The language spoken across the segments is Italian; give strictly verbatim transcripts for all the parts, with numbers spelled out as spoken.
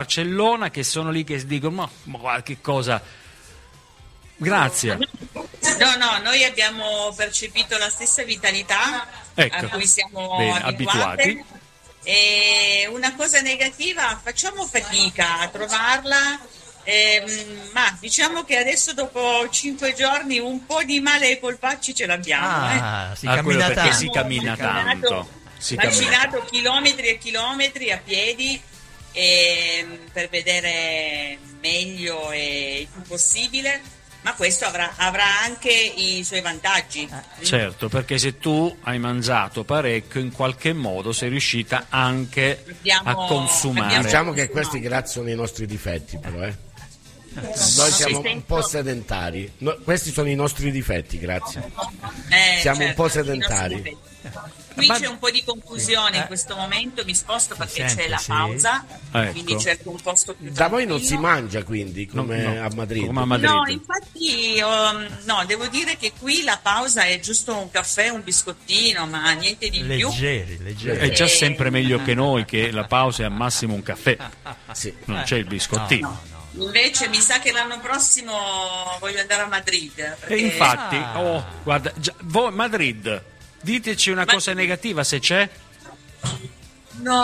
Barcellona che sono lì che dicono ma, ma guarda che cosa. Grazie. No, no, noi abbiamo percepito la stessa vitalità ecco. a cui siamo Bene, abituati. abituati. E una cosa negativa, facciamo fatica a trovarla, ehm, ma diciamo che adesso dopo cinque giorni un po' di male ai polpacci ce l'abbiamo. Ah, eh. si Ah, cammina perché tanto. si cammina tanto. Si cammina. Macinato chilometri e chilometri a piedi ehm, per vedere meglio e il più possibile. Ma questo avrà, avrà anche i suoi vantaggi. Certo, perché se tu hai mangiato parecchio, in qualche modo sei riuscita anche Abbiamo- a consumare. abbiamo- Diciamo che questi grazie sono i nostri difetti, però, eh. Noi siamo un po' sedentari. No, questi sono i nostri difetti, grazie. Eh, Siamo un po' i nostri sedentari. difetti. Qui Ma- c'è un po' di confusione in questo momento, mi sposto perché sente, c'è la sì. pausa, Ecco. quindi cerco un posto più Da voi non si tranquillo. mangia, quindi, come No, no, a Madrid. come a Madrid. No, infatti, um, no, devo dire che qui la pausa è giusto un caffè, un biscottino, ma niente di più. Leggeri, leggeri. È già sempre meglio che noi, che la pausa è al massimo un caffè, Sì. non c'è il biscottino. Invece mi sa che l'anno prossimo voglio andare a Madrid. E Perché... infatti, Ah. oh, guarda, già- voi, Madrid, diteci una cosa negativa se c'è. No,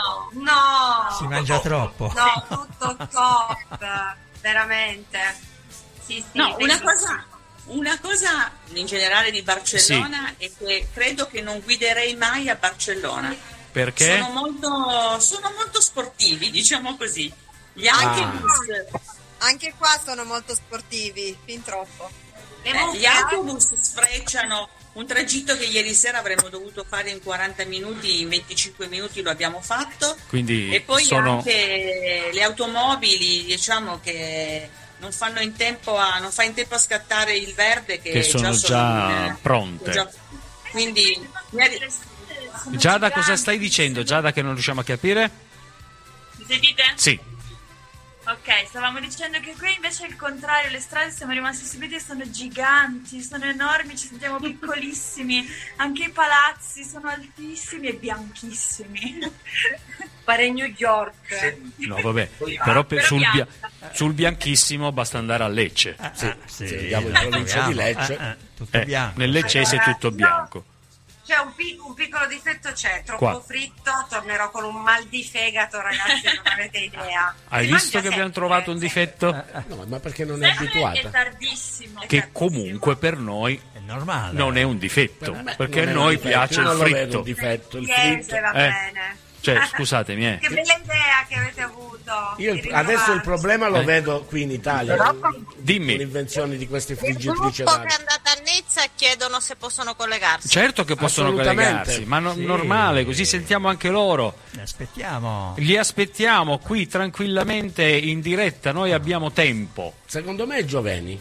no, Si mangia troppo. no, tutto top, veramente. Sì, sì, No, una bellissimo. cosa, una cosa in generale di Barcellona è che credo che non guiderei mai a Barcellona. Perché? Sono molto, sono molto sportivi, diciamo così. Gli Ah. autobus, Anche qua sono molto sportivi, fin troppo. Le eh, mucche, gli autobus sfrecciano un tragitto che ieri sera avremmo dovuto fare in quaranta minuti, in venticinque minuti lo abbiamo fatto. Quindi E poi sono... anche le automobili, diciamo che non fanno in tempo a, non fa in tempo a scattare il verde che, Che sono già in- pronte. già- quindi ieri- Giada, cosa stai dicendo? Giada, che non riusciamo a capire? Mi sentite? Sì. Ok, stavamo dicendo che qui invece è il contrario, le strade siamo rimasti stupiti, sono giganti, sono enormi, ci sentiamo piccolissimi, anche i palazzi sono altissimi e bianchissimi. pare New York. No, vabbè, però per- Però sul, bia- bianca. sul bianchissimo basta andare a Lecce. Sì, Ah, sì, se andiamo in lo provincia di troviamo. Lecce. Eh, eh, tutto Eh, bianco. nel leccese è tutto bianco. C'è un, pic- un piccolo difetto, c'è troppo Qua. fritto, tornerò con un mal di fegato, ragazzi, non avete idea. Hai Si visto mangia che abbiamo sempre, trovato un cioè, difetto? No, ma perché non è Sempre è abituata? tardissimo. Che comunque per noi È normale. non è un difetto, Beh, perché a non è un noi difetto, piace io il non lo vedo fritto. un difetto, il Chiese, fritto. va Eh. bene. Cioè, scusatemi, eh. Che bella idea che avete avuto. Io di il- adesso il rinnovarci. problema lo Eh. vedo qui in Italia, con Dimmi. l'invenzione di queste Il friggitrici gruppo ad che è aria. andato a Nizza chiedono se possono collegarsi. Certo che possono Assolutamente. collegarsi, ma no- Sì. normale, così sentiamo anche loro. Aspettiamo. Li aspettiamo qui tranquillamente in diretta, noi abbiamo tempo. Secondo me è Gioveni.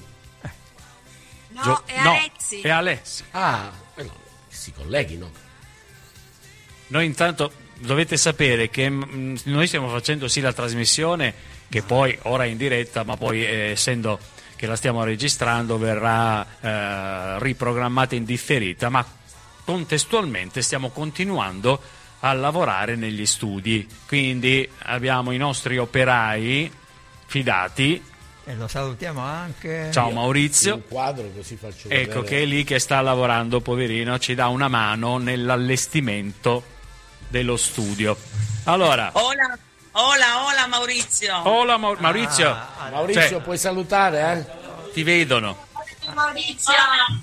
No, Gio- è no, Alexi. è Alessi. Ah, eh no, si colleghino. Noi intanto dovete sapere che mm, noi stiamo facendo sì la trasmissione, che poi ora è in diretta, ma poi eh, essendo che la stiamo registrando verrà eh, riprogrammata in differita, ma contestualmente stiamo continuando a lavorare negli studi, quindi abbiamo i nostri operai fidati. E lo salutiamo anche. Ciao Io Maurizio. Un quadro così faccio Ecco vedere. che è lì che sta lavorando, poverino, ci dà una mano nell'allestimento dello studio. Allora, Hola, hola, hola Maurizio. hola Mau- Maurizio, Ah, Maurizio, Cioè- puoi salutare, eh? ti vedono, Maurizio.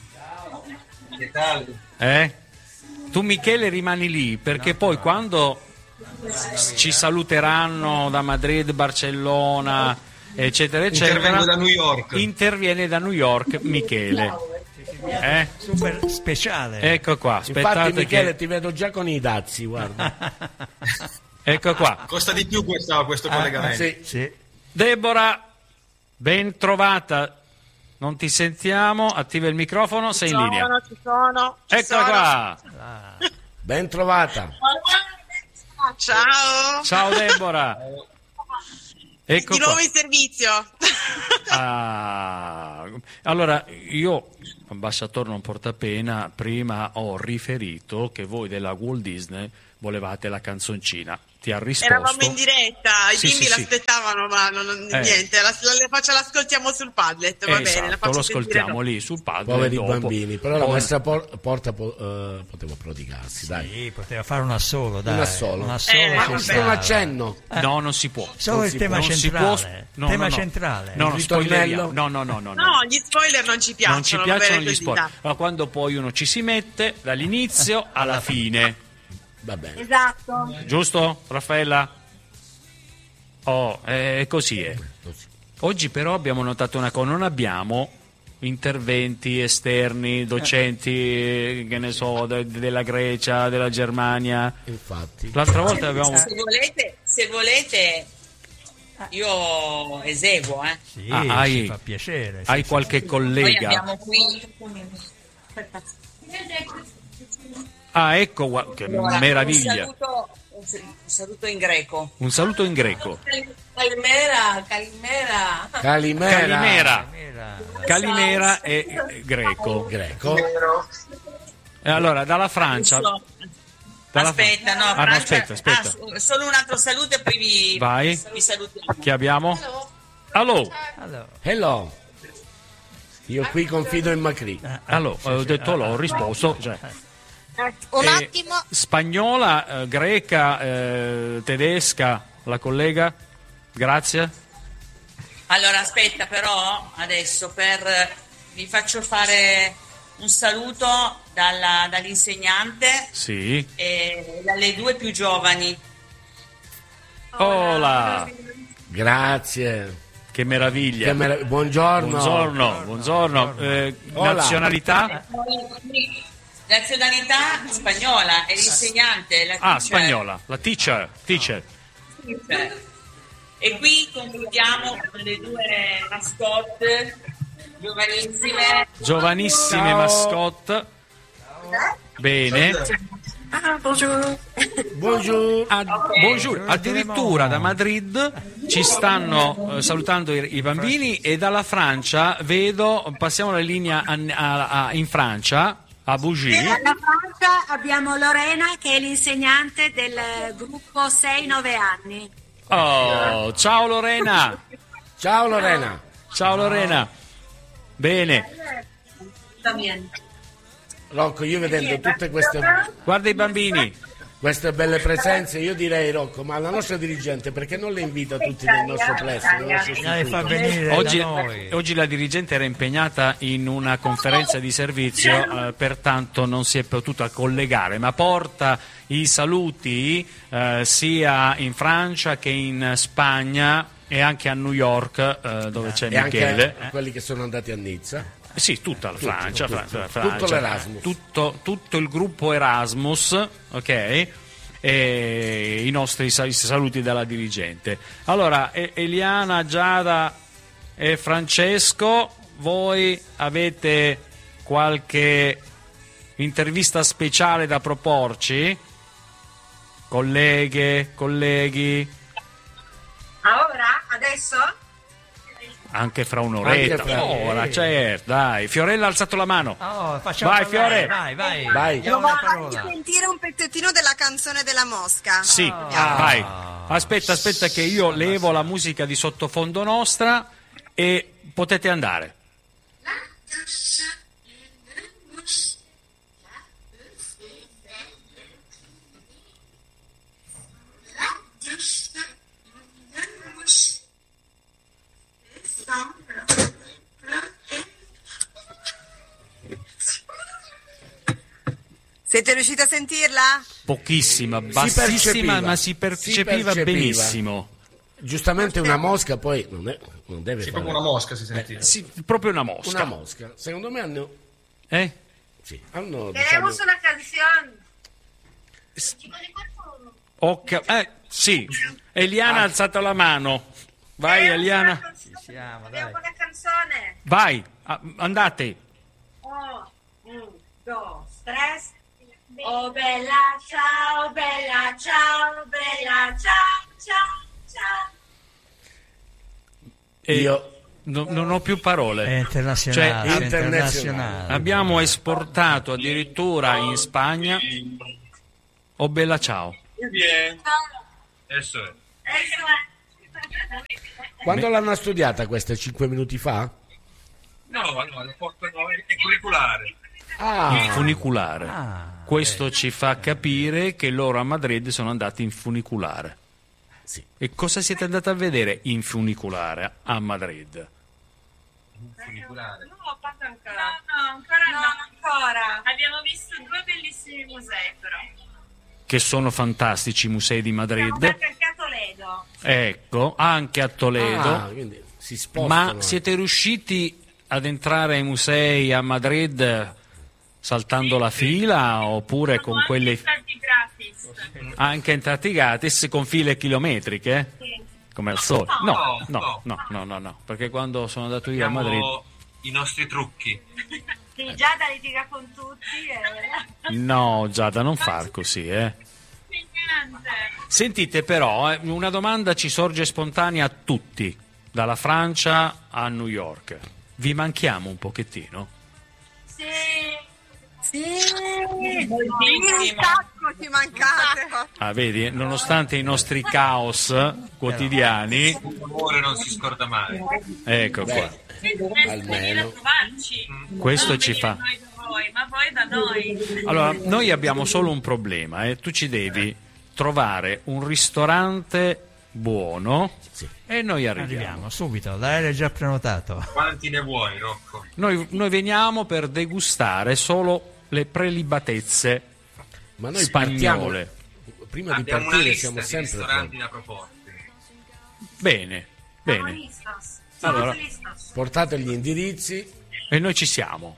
eh? Tu Michele rimani lì perché poi quando s- ci saluteranno da Madrid, Barcellona, eccetera, eccetera, Intervengo da New York. interviene da New York Michele. Eh? super speciale. Ecco qua, Infatti aspettate Michele che... ti vedo già con i dazi, guarda. Ecco qua. Costa di più questa- questo collegamento. Sì. Sì. Deborah, ben trovata. Non ti sentiamo, attiva il microfono, sei in linea. ci sono. ci Eccola sono. qua. Ben trovata. Ciao. Ciao Deborah. Ecco Di qua. nuovo in servizio. Ah, allora, io, ambasciatore non porta pena, prima ho riferito che voi della Walt Disney volevate la canzoncina. ti ha risposto. Eravamo in diretta, i Sì, bimbi sì, sì. l'aspettavano, ma non, non- Eh. niente, la, la, la faccia l'ascoltiamo sul Padlet, va Eh, bene, la esatto, faccio lo sentire ascoltiamo dopo. lì sul padre. Poveri dopo. bambini, però la Poi- maestra por- porta po- eh, poteva prodigarsi, dai. Sì, poteva fare una solo, dai. Una solo. Una solo Eh, Ma vabbè. solo un accenno. No, non si può. Solo Non il si tema non si centrale. può- no, tema no, no. centrale. No, no, Il spoileriamo. ritornello? No, no, no, no, no. No, gli spoiler non ci piacciono, non ci va piacciono bene gli così, spoiler. dai. Allora, quando poi uno ci si mette dall'inizio alla fine, Va bene. Esatto. giusto, Raffaella? Oh, è così è. Oggi però abbiamo notato una cosa, non abbiamo interventi esterni, docenti, che ne so, de- della Grecia, della Germania. Infatti. L'altra volta avevamo... Se volete, se volete io eseguo, eh. Sì, Ah, ci hai- fa piacere. sì, Hai sì, qualche Poi collega? abbiamo qui Ah, ecco, gua- che allora, meraviglia. Un saluto, un saluto in greco. Un saluto in greco. Calimera, Calimera. Calimera. Calimera. sì. Calimera è eh, greco. Greco. E allora, dalla Francia... Dalla Aspetta, no, Ah, no, Francia- aspetta, aspetta. ah, s- solo un altro saluto e poi vi, Vai. vi salutiamo. Chi abbiamo? Allo, Allora, Hello. Io qui confido in Macri. allo, ho detto l'ho risposto. Cioè. Un Eh, attimo. Spagnola, eh, greca, eh, tedesca, la collega? Grazie. Allora aspetta però adesso per vi faccio fare un saluto dalla- dall'insegnante Sì. e dalle due più giovani. Hola, Grazie. che meraviglia. Che merav- buongiorno. Buongiorno, buongiorno. Eh, Hola. nazionalità? Nazionalità spagnola e l'insegnante la Ah, teacher. spagnola, la teacher, teacher. E qui concludiamo con le due mascotte giovanissime. Giovanissime Ciao. mascotte. Bene. Buongiorno. Ah, buongiorno. Addirittura da Madrid ci stanno eh, salutando i, i bambini e dalla Francia vedo, passiamo la linea a- a- a- in Francia, a Bougie. Dalla Francia abbiamo Lorena che è l'insegnante del gruppo sei nove anni. Oh, ciao Lorena. Ciao Lorena. Ciao Lorena. Bene. Rocco, io vedendo tutte queste, Guarda i bambini. queste belle presenze, io direi Rocco, ma la nostra dirigente perché non le invita tutti nel nostro plesso, nel nostro bisogna le fa istituto? venire Oggi, da noi. oggi la dirigente era impegnata in una conferenza di servizio, eh, pertanto non si è potuta collegare, ma porta i saluti eh, sia in Francia che in Spagna e anche a New York, eh, dove c'è E Michele. anche quelli che sono andati a Nizza. Sì, tutta la Francia, tutto, Francia, tutto. Francia. Tutto l'Erasmus. Tutto, tutto il gruppo Erasmus, ok? E i nostri sa- i saluti dalla dirigente. Allora, E- Eliana, Giada e Francesco, voi avete qualche intervista speciale da proporci? Colleghe, colleghi? Ora? Adesso? Anche fra un'oretta. Anche fra- Ora, certo, dai. Fiorella ha alzato la mano. Oh, facciamo Vai, parlare, Fiore. Vai, vai. Vai. Diamo la parola. Sentire un pezzettino della canzone della mosca. Sì, Ah. vai. Aspetta, aspetta che io levo la musica di sottofondo nostra e potete andare. Siete riusciti a sentirla? Pochissima, bassissima, percepiva. ma si Si percepiva percepiva. benissimo. Giustamente una mosca poi non, è, non deve Sì, fare proprio una mosca si sentiva. Sì, proprio una mosca. una mosca. Secondo me hanno, Eh? sì, hanno diciamo, Tenemos una canción. Ho ca- eh, sì. Eliana ha alzato la mano. Vai, Eliana. Ci siamo, dai. Abbiamo una canzone. Vai, a- andate. Oh, un, dos, tres. Oh bella ciao, bella ciao, bella ciao, ciao, ciao. E Io- no- non ho più parole. È internazionale, Cioè, è internazionale. Abbiamo esportato addirittura in Spagna. Oh bella ciao. Eso è. Quando l'hanno studiata questa? Cinque minuti fa? No, no, lo portano è curriculare. Ah, In funiculare. Ah, Questo ci fa capire che loro a Madrid sono andati in funiculare. sì. E cosa siete andati a vedere in funiculare a Madrid? Funiculare. No, ancora. No, no, ancora no. ancora. Abbiamo visto due bellissimi musei, però. Che sono fantastici i musei di Madrid. Siamo andati anche a Toledo. Ecco, anche a Toledo. Ah, quindi si spostano. Ma siete riusciti ad entrare ai musei a Madrid saltando la fila oppure con quelle Stati gratis. anche entrati gratis con file chilometriche? Sì. Come al solito? No, No, no, no, no, no, no, perché quando sono andato io a Madrid. Abbiamo i nostri trucchi. Sì, Giada litiga con tutti. E... No, Giada, non far così, eh. Niente. Sentite però, eh, una domanda ci sorge spontanea a tutti, dalla Francia a New York. Vi manchiamo un pochettino? Sì. Sì, Moltissimo. un sacco ci mancate. Ah, vedi, eh, nonostante i nostri caos quotidiani, L'amore non si scorda mai. ecco qua, almeno. questo ci fa. Noi da voi, ma voi da noi. Allora, noi abbiamo solo un problema, eh. Tu ci devi trovare un ristorante buono e noi arriviamo. arriviamo subito, l'aereo è già prenotato. Quanti ne vuoi, Rocco? Noi, noi veniamo per degustare solo le prelibatezze Ma noi spagnole. partiamo, prima di Abbiamo una partire lista siamo di sempre ristoranti pronti. da proporti. Bene, bene. Listos. Allora, Listos. Portate gli indirizzi. e noi ci siamo.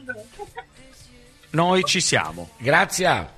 Noi ci siamo. Grazia,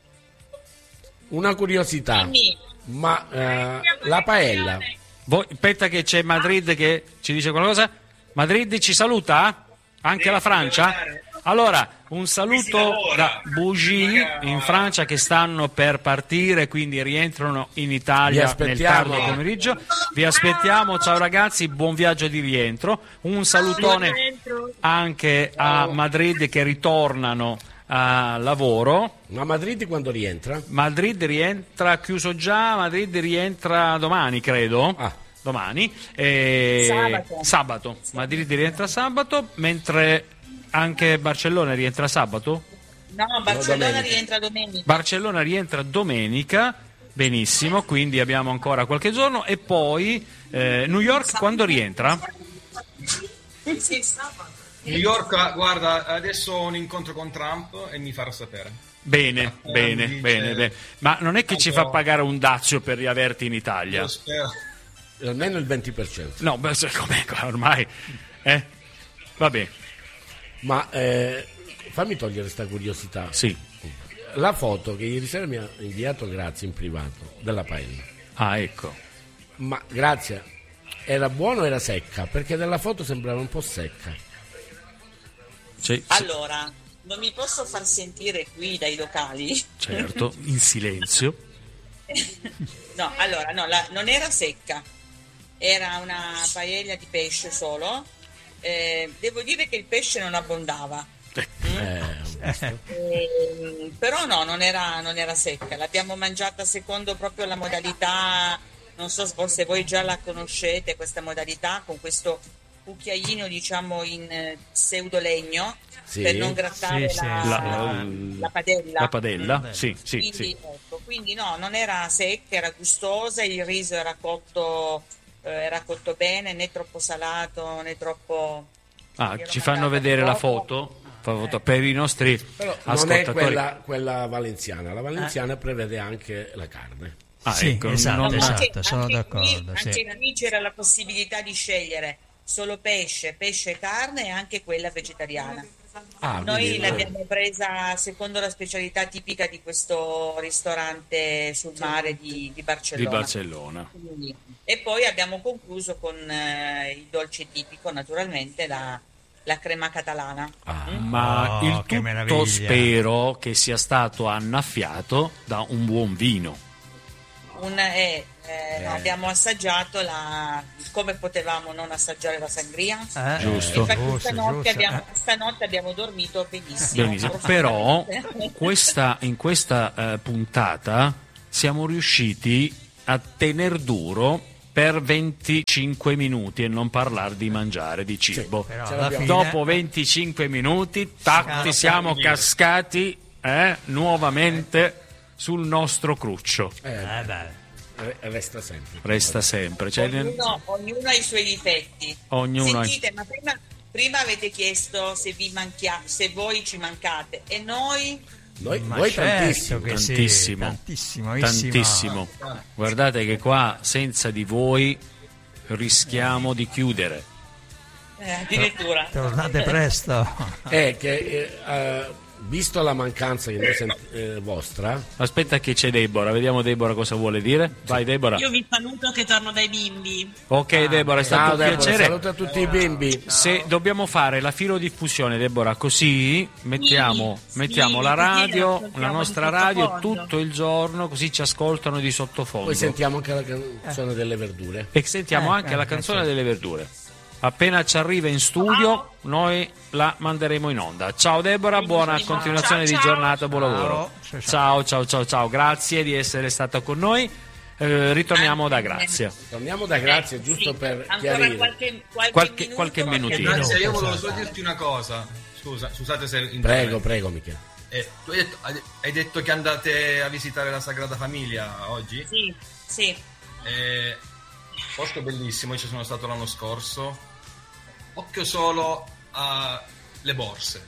una curiosità, Dimmi. ma eh, la paella, Voi, aspetta che c'è Madrid che ci dice qualcosa. Madrid ci saluta? Anche la Francia? Allora, un saluto da Bougie in Francia che stanno per partire, quindi rientrano in Vi Italia nel aspettiamo. tardo pomeriggio. Vi aspettiamo, ciao ragazzi, buon viaggio di rientro. Un salutone anche a Madrid che ritornano a lavoro. ma Madrid quando rientra? Madrid rientra chiuso già, Madrid rientra domani, credo. Ah. Domani. E... Sabato. Sabato. Madrid rientra sabato, mentre anche Barcellona rientra sabato. No, Barcellona domenica. rientra domenica. Barcellona rientra domenica. Benissimo, quindi abbiamo ancora qualche giorno. E poi eh, New York quando rientra? Sì, sabato. New York, guarda, adesso ho un incontro con Trump e mi farò sapere. Bene, Eh, bene, dice- bene, bene. Ma non è che ci fa pagare un dazio per riaverti in Italia? Io spero. Almeno il venti per cento. No, beh, se- com'è qua ormai? Eh? Vabbè, Ma eh, fammi togliere questa curiosità. sì. La foto che ieri sera mi ha inviato Grazia in privato della paella. Ah, ecco. Ma Grazia, era buona o era secca? Perché dalla foto sembrava un po' secca. Sì, sì, Allora, non mi posso far sentire qui dai locali. certo, in silenzio. No, allora, no, la- non era secca. Era una paella di pesce solo. Eh, devo dire che il pesce non abbondava. Eh, Ehm, però no, non era, non era secca. L'abbiamo mangiata secondo proprio la modalità, non so se voi già la conoscete, questa modalità con questo cucchiaino, diciamo, in eh, pseudolegno Sì. per non grattare Sì, sì, la, sì. La- la padella. La padella? Sì, sì, Quindi, sì. ecco, quindi no, non era secca, era gustosa, il riso era cotto, eh, era cotto bene, né troppo salato né troppo... Ah, Io l'ho ci fanno mangiata vedere la troppo. foto? Fa foto per i nostri però non è ascoltatori. quella, quella valenziana. La valenziana prevede anche la carne. Ah, Sì, ecco, esatto, non- esatto. Anche- sono anche d'accordo, Qui, sì. Anche qui c'era la possibilità di scegliere solo pesce, pesce e carne e anche quella vegetariana. Ah, Noi quindi- l'abbiamo presa secondo la specialità tipica di questo ristorante sul mare di, di di Barcellona. Barcellona. Quindi- E poi abbiamo concluso con eh, il dolce tipico, naturalmente, la, la crema catalana. Ah, Ma Oh, il che tutto meraviglia. spero che sia stato annaffiato da un buon vino. Un, eh, eh, abbiamo assaggiato la, come potevamo non assaggiare la sangria. Eh, Giusto. Infatti giusto, stanotte, giusto. abbiamo, Eh, stanotte abbiamo dormito benissimo. Benissimo. Però profondamente. questa, in questa eh, puntata siamo riusciti a tener duro per venticinque minuti e non parlare di mangiare, di cibo. Però alla fine- Dopo venticinque minuti, tac, ti siamo cascati eh, nuovamente sul nostro cruccio. Eh, Eh, beh. re- resta sempre. Resta sempre. Cioè, Ognuno, ognuno ha i suoi difetti. Ognuno ha i- Sentite, ma prima, prima avete chiesto se, vi manchia- se voi ci mancate e noi Noi, Ma voi certo tantissimo. che sì, Tantissimo. tantissimo, Tantissimo. Guardate che qua senza di voi rischiamo di chiudere. eh, addirittura. Tornate presto. È che eh, eh, visto la mancanza che noi sent- eh, vostra, Aspetta che c'è Deborah, vediamo Deborah cosa vuole dire. Vai Deborah. Io vi saluto che torno dai bimbi. Ok Deborah, è stato ciao un Deborah, piacere. saluta tutti i bimbi. Se dobbiamo fare la filodiffusione, Deborah, così mettiamo, Sì, mettiamo sì, la così radio, ascoltiamo la nostra di radio sottofondo. tutto il giorno, così ci ascoltano di sottofondo. Poi sentiamo anche la canzone delle verdure. E sentiamo Eh, anche eh, la eh, canzone sì. delle verdure. Appena ci arriva in studio, noi la manderemo in onda. Ciao Deborah, buona Benissimo. continuazione Ciao, di ciao. giornata, buon Ciao. lavoro. Ciao, ciao. Ciao, ciao, ciao, ciao. Grazie di essere stata con noi. Eh, ritorniamo da Grazia. Torniamo da Grazia, Eh, giusto sì, per ancora chiarire. qualche, qualche, Qualche- minuto, qualche minutino. perché- Grazie, io volevo esatto. solo dirti una cosa. Scusa, scusate se intervengo. Prego, prego Michele. Eh, tu hai detto, hai detto che andate a visitare la Sagrada Famiglia oggi? Sì, sì. Eh, posto bellissimo, io ci sono stato l'anno scorso. Occhio solo alle borse.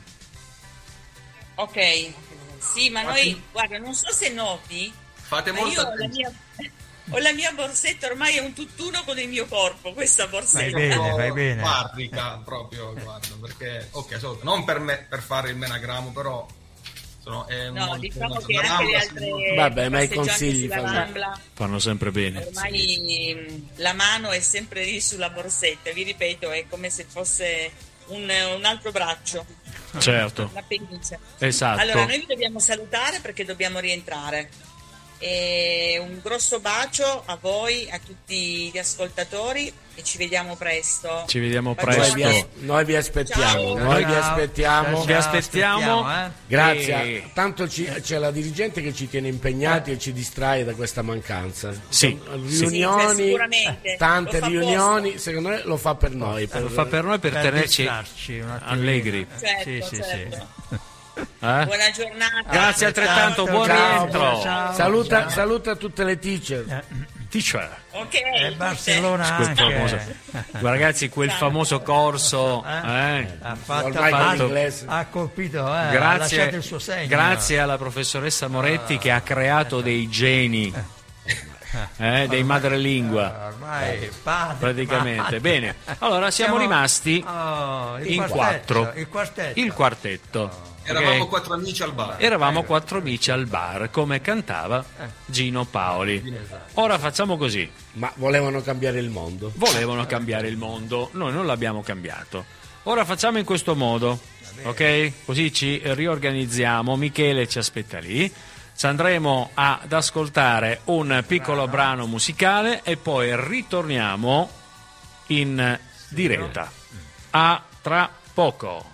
Ok. Sì, ma noi, guarda, non so se noti, Fate ma molto io ho la mia, ho la mia borsetta, ormai è un tutt'uno con il mio corpo, questa borsetta. Vai bene, vai bene. Fabrica proprio, guarda, perché ok, so- non per me per fare il menagramo, però sono, è No, molto- diciamo una- che una anche le Rambla, altre Vabbè, ma i passeggianti consigli sulla fanno- Rambla, Fanno sempre bene. ormai mh, la mano è sempre lì sulla borsetta, vi ripeto, è come se fosse un, un altro braccio, Certo. una pennice. Esatto. Allora, noi vi dobbiamo salutare perché dobbiamo rientrare. E un grosso bacio a voi, a tutti gli ascoltatori e ci vediamo presto. Ci vediamo Bacioni. Noi vi, presto. as- noi vi aspettiamo, Ciao. noi vi Ciao. aspettiamo. Ciao, Vi aspettiamo. eh. Grazie. E- Tanto ci- c'è la dirigente che ci tiene impegnati e ci distrae da questa mancanza. Sì, Sono sì. riunioni, Sì, sicuramente. tante Lo fa riunioni, apposta. secondo me lo fa per noi. per- Lo fa per noi per, Per tenerci distrarci un attimino. allegri. Certo, Sì, sì, certo. sì. Eh? Buona giornata. Grazie altrettanto, Ciao, buon ciao, rientro. ciao. Saluta, Ciao. saluta tutte le teacher. Teacher. Ok. E Barcellona Quel anche. famoso- Ma ragazzi, quel famoso corso, eh? Ha fatto, Ormai ha, con fatto- l'inglese. ha colpito, eh, ha lasciato Grazie, il suo segno. grazie alla professoressa Moretti che ha creato dei geni, eh, dei madrelingua. Ormai padre, Praticamente. madre. Bene, allora siamo rimasti Oh, il in quartetto, quattro. Il quartetto. Il quartetto. Eravamo ok? quattro amici al bar. Eravamo quattro amici al bar, come cantava Gino Paoli. Ora facciamo così. Ma volevano cambiare il mondo. Volevano cambiare il mondo, noi non l'abbiamo cambiato. Ora facciamo in questo modo, ok? Così ci riorganizziamo. Michele ci aspetta lì. Ci andremo ad ascoltare un piccolo brano musicale e poi ritorniamo in diretta. A tra poco.